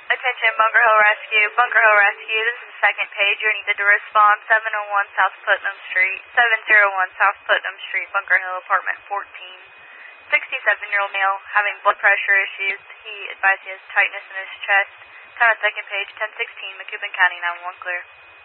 Attention, Bunker Hill Rescue. Bunker Hill Rescue, this is the second pager. Needed to respond 701 South Putnam Street, 701 South Putnam Street, Bunker Hill, apartment 14. 67-year-old male having blood pressure issues. He advised he has tightness in his chest. Time of second page, 1016, Macoupin County, 911 clear.